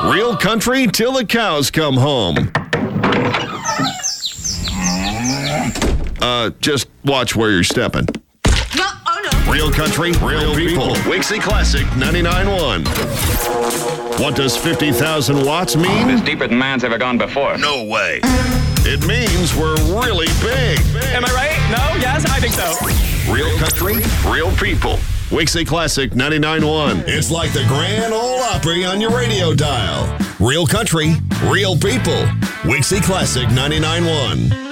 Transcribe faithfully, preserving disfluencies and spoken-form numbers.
Real country till the cows come home. Uh, just watch where you're stepping. No, oh no. Real country, real people. Wixie Classic ninety-nine point one. What does fifty thousand watts mean? It's deeper than man's ever gone before. No way. It means we're really big. Am I right? No? Yes? I think so. Real country, real people. Wixie Classic ninety-nine point one. It's like the Grand Ole Opry on your radio dial. Real country, real people. Wixie Classic ninety-nine point one.